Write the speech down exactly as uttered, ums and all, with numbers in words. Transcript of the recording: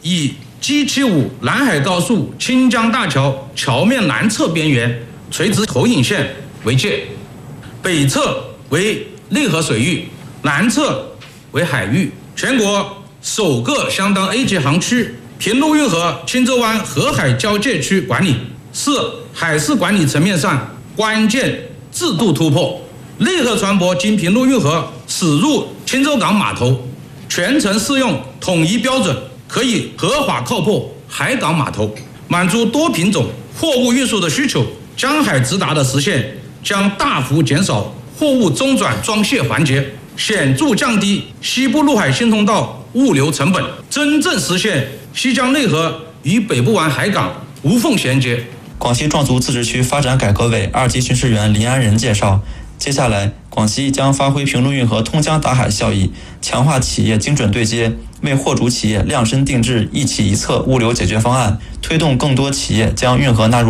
以 G 七十五 南海高速清江大桥桥面南侧边缘垂直投影线为界，北侧为内河水域，南侧为海域。全国首个相当 A 级航区平陆运河青洲湾河海交界区管理，是海事管理层面上关键制度突破。内河船舶经平陆运河驶入青洲港码头，全程适用统一标准，可以合法靠泊海港码头，满足多品种货物运输的需求。江海直达的实现，将大幅减少货物中转装卸环节，显著降低西部陆海新通道物流成本，真正实现西江内河与北部湾海港无缝衔接。 广西壮族自治区发展改革委二级巡视员林安仁介绍，接下来广西将发挥平陆运河通江达海效益，强化企业精准对接，为货主企业量身定制一企一策物流解决方案，推动更多企业将运河纳入